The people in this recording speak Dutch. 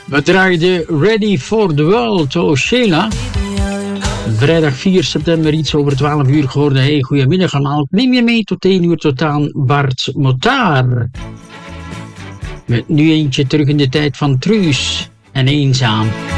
We draaiden Ready for the World, oh Sheila. Vrijdag 4 september, iets over 12 uur geworden. Hey, goedemiddag allemaal. Ik neem je mee tot 1 uur tot aan Bart Motaar. Met nu eentje terug in de tijd van Truus en Eenzaam.